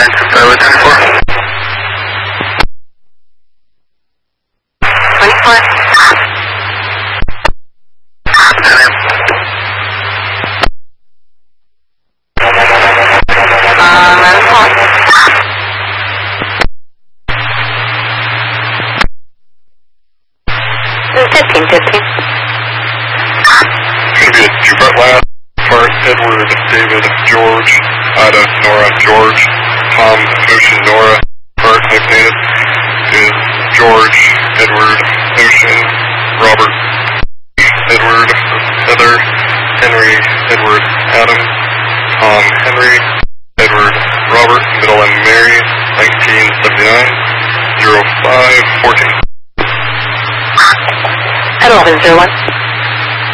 925 24. 24. Edward, David, George, Ida, Nora, George, Tom, Ocean, Nora. Part nicknamed is George, Edward, Ocean, Robert, Edward, Heather, Henry, Edward, Adam, Tom, Henry, Edward, Robert, middle and Mary, 1979, 0514. At 1101.